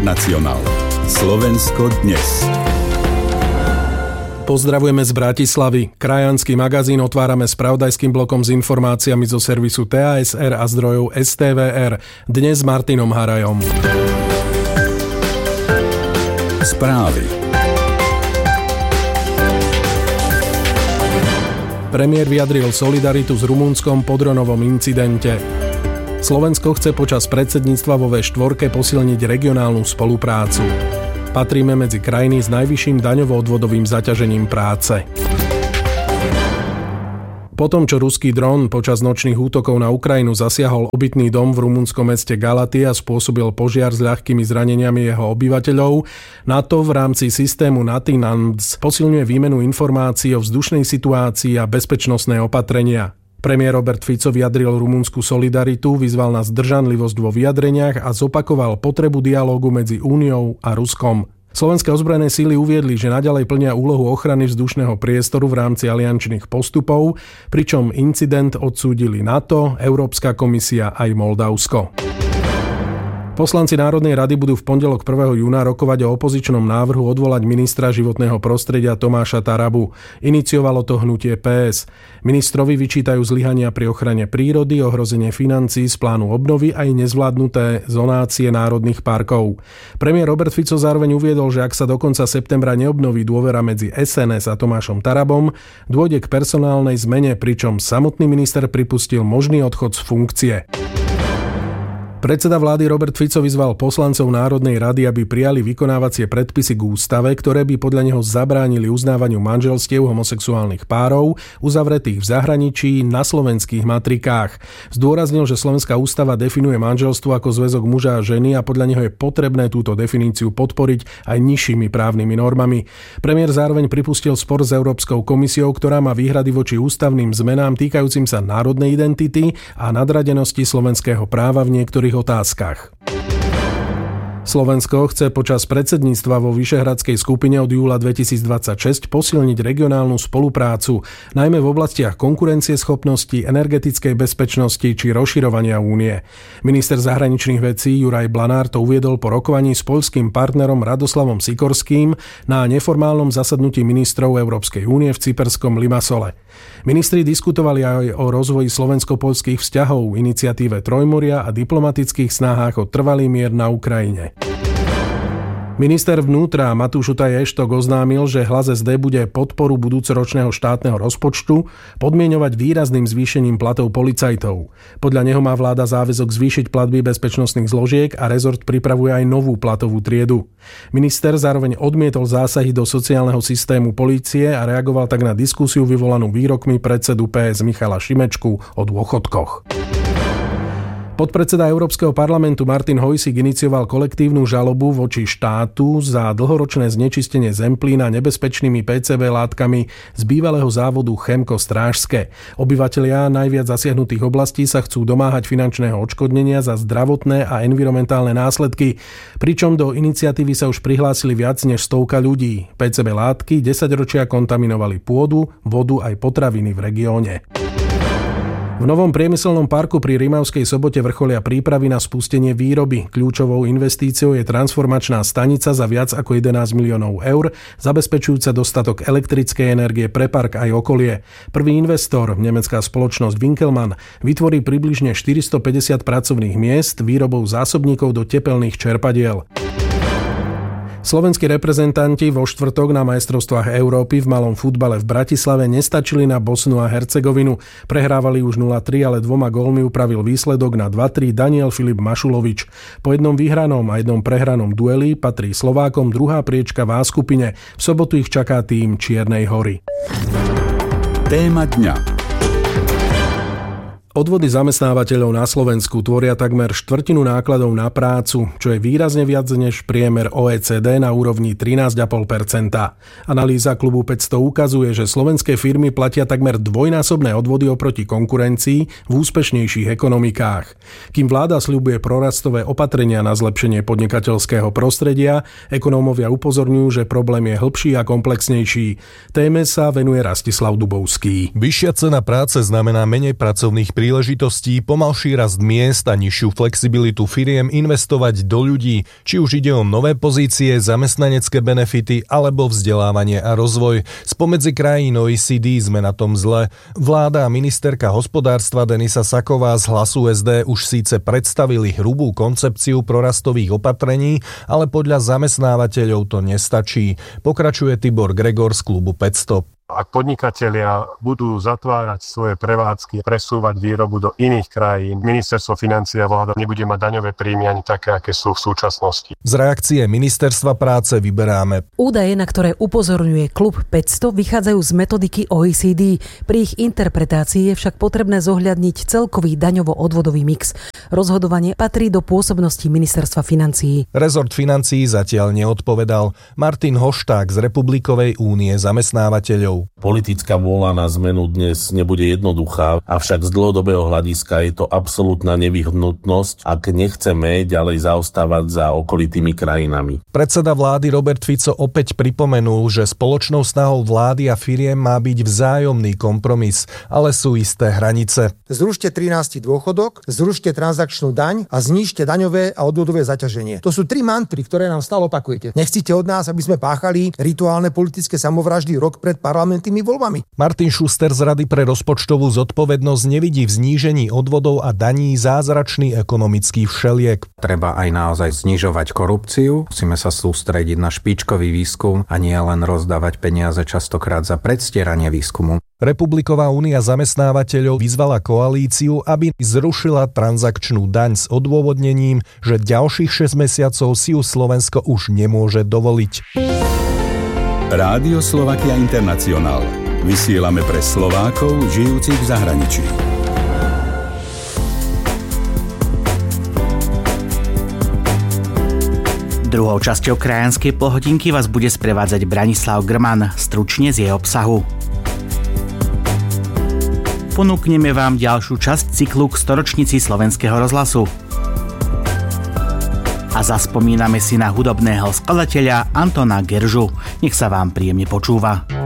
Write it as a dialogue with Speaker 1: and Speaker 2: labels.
Speaker 1: Nacionál. Slovensko dnes.
Speaker 2: Pozdravujeme z Bratislavy. Krajanský magazín otvárame spravodajským blokom s informáciami zo servisu TASR a zdrojov STVR. Dnes s Martinom Harajom.
Speaker 1: Správy.
Speaker 2: Premiér vyjadril solidaritu s Rumunskom po dronovom incidente. Slovensko chce počas predsedníctva vo V4 posilniť regionálnu spoluprácu. Patríme medzi krajiny s najvyšším daňovo-odvodovým zaťažením práce. Potom, čo ruský dron počas nočných útokov na Ukrajinu zasiahol obytný dom v rumunskom meste Galaty a spôsobil požiar s ľahkými zraneniami jeho obyvateľov, NATO v rámci systému NATINANDS posilňuje výmenu informácií o vzdušnej situácii a bezpečnostné opatrenia. Premiér Robert Fico vyjadril rumunskú solidaritu, vyzval na zdržanlivosť vo vyjadreniach a zopakoval potrebu dialógu medzi Úniou a Ruskom. Slovenské ozbrojené síly uviedli, že naďalej plnia úlohu ochrany vzdušného priestoru v rámci aliančných postupov, pričom incident odsúdili NATO, Európska komisia aj Moldavsko. Poslanci Národnej rady budú v pondelok 1. júna rokovať o opozičnom návrhu odvolať ministra životného prostredia Tomáša Tarabu. Iniciovalo to hnutie PS. Ministrovi vyčítajú zlyhania pri ochrane prírody, ohrozenie financií z plánu obnovy aj nezvládnuté zonácie národných parkov. Premiér Robert Fico zároveň uviedol, že ak sa do konca septembra neobnoví dôvera medzi SNS a Tomášom Tarabom, dôjde k personálnej zmene, pričom samotný minister pripustil možný odchod z funkcie. Predseda vlády Robert Fico vyzval poslancov Národnej rady, aby prijali vykonávacie predpisy k ústave, ktoré by podľa neho zabránili uznávaniu manželstiev homosexuálnych párov uzavretých v zahraničí na slovenských matrikách. Zdôraznil, že slovenská ústava definuje manželstvo ako zväzok muža a ženy a podľa neho je potrebné túto definíciu podporiť aj nižšími právnymi normami. Premiér zároveň pripustil spor s Európskou komisiou, ktorá má výhrady voči ústavným zmenám týkajúcim sa národnej identity a nadradenosti slovenského práva v niektorých otázkach. Slovensko chce počas predsedníctva vo Vyšehradskej skupine od júla 2026 posilniť regionálnu spoluprácu, najmä v oblastiach konkurencieschopnosti, energetickej bezpečnosti či rozširovania únie. Minister zahraničných vecí Juraj Blanár to uviedol po rokovaní s poľským partnerom Radoslavom Sikorským na neformálnom zasadnutí ministrov Európskej únie v cyperskom Limassole. Ministri diskutovali aj o rozvoji slovensko-poľských vzťahov, iniciatíve Trojmoria a diplomatických snahách o trvalý mier na Ukrajine. Minister vnútra Matúš Utaj Eštok oznámil, že Hlas SD bude podporu budúcoročného štátneho rozpočtu podmieňovať výrazným zvýšením platov policajtov. Podľa neho má vláda záväzok zvýšiť platby bezpečnostných zložiek a rezort pripravuje aj novú platovú triedu. Minister zároveň odmietol zásahy do sociálneho systému polície a reagoval tak na diskusiu vyvolanú výrokmi predsedu PS Michala Šimečku o dôchodkoch. Podpredseda Európskeho parlamentu Martin Hojsík inicioval kolektívnu žalobu voči štátu za dlhoročné znečistenie Zemplína nebezpečnými PCB látkami z bývalého závodu Chemko Strážske. Obyvatelia najviac zasiahnutých oblastí sa chcú domáhať finančného odškodnenia za zdravotné a environmentálne následky, pričom do iniciatívy sa už prihlásili viac než 100 ľudí. PCB látky 10 ročia kontaminovali pôdu, vodu aj potraviny v regióne. V novom priemyselnom parku pri Rimavskej Sobote vrcholia prípravy na spustenie výroby. Kľúčovou investíciou je transformačná stanica za viac ako 11 miliónov eur, zabezpečujúca dostatok elektrickej energie pre park aj okolie. Prvý investor, nemecká spoločnosť Winkelmann, vytvorí približne 450 pracovných miest výrobou zásobníkov do tepelných čerpadiel. Slovenskí reprezentanti vo štvrtok na majstrovstvách Európy v malom futbale v Bratislave nestačili na Bosnu a Hercegovinu. Prehrávali už 0-3, ale 2 gólmi upravil výsledok na 2-3 Daniel Filip Mašulovič. Po jednom vyhranom a jednom prehranom dueli patrí Slovákom druhá priečka v A skupine. V sobotu ich čaká tým Čiernej Hory.
Speaker 1: Téma dňa.
Speaker 2: Odvody zamestnávateľov na Slovensku tvoria takmer štvrtinu nákladov na prácu, čo je výrazne viac než priemer OECD na úrovni 13,5%. Analýza klubu 500 ukazuje, že slovenské firmy platia takmer dvojnásobné odvody oproti konkurencii v úspešnejších ekonomikách. Kým vláda sľubuje prorastové opatrenia na zlepšenie podnikateľského prostredia, ekonómovia upozorňujú, že problém je hlbší a komplexnejší. Téme sa venuje Rastislav Dubovský.
Speaker 3: Vyššia cena práce znamená menej pracovných príležitostí, pomalší rast miest a nižšiu flexibilitu firiem investovať do ľudí, či už ide o nové pozície, zamestnanecké benefity alebo vzdelávanie a rozvoj. Spomedzi krajín OECD sme na tom zle. Vláda a ministerka hospodárstva Denisa Saková z Hlasu SD už síce predstavili hrubú koncepciu prorastových opatrení, ale podľa zamestnávateľov to nestačí. Pokračuje Tibor Gregor z klubu 500.
Speaker 4: Ak podnikatelia budú zatvárať svoje prevádzky, presúvať výrobu do iných krajín, ministerstvo financií a vláda nebude mať daňové príjmy ani také, aké sú v súčasnosti.
Speaker 3: Z reakcie ministerstva práce vyberáme.
Speaker 5: Údaje, na ktoré upozorňuje klub 500, vychádzajú z metodiky OECD. Pri ich interpretácii je však potrebné zohľadniť celkový daňovo-odvodový mix. Rozhodovanie patrí do pôsobnosti ministerstva financií.
Speaker 3: Rezort financií zatiaľ neodpovedal. Martin Hošták z Republikovej únie zamestnávateľov.
Speaker 6: Politická vôľa na zmenu dnes nebude jednoduchá, avšak z dlhodobého hľadiska je to absolútna nevyhnutnosť, ak nechceme ďalej zaostávať za okolitými krajinami.
Speaker 3: Predseda vlády Robert Fico opäť pripomenul, že spoločnou snahou vlády a firiem má byť vzájomný kompromis, ale sú isté hranice.
Speaker 7: Zrušte 13. dôchodok, zrušte transakčnú daň a znížte daňové a odvodové zaťaženie. To sú 3 mantry, ktoré nám stále opakujete. Nechcete od nás, aby sme páchali rituálne politické samovraždy rok pred parlamentnými voľbami.
Speaker 3: Martin Schuster z Rady pre rozpočtovú zodpovednosť nevidí v znížení odvodov a daní zázračný ekonomický všeliek.
Speaker 8: Treba aj naozaj znižovať korupciu. Musíme sa sústrediť na špičkový výskum a nie len rozdávať peniaze častokrát za predstieranie výskumu.
Speaker 3: Republiková únia zamestnávateľov vyzvala koalíciu, aby zrušila transakčnú daň s odôvodnením, že ďalších 6 mesiacov si ju Slovensko už nemôže dovoliť.
Speaker 1: Rádio Slovakia International. Vysielame pre Slovákov žijúcich v zahraničí.
Speaker 9: Druhou časťou krajanskej polhodinky vás bude sprevádzať Branislav Grman, stručne z jej obsahu. Ponúkneme vám ďalšiu časť cyklu k storočnici Slovenského rozhlasu. A zaspomíname si na hudobného skladateľa Antona Geržu. Nech sa vám príjemne počúva.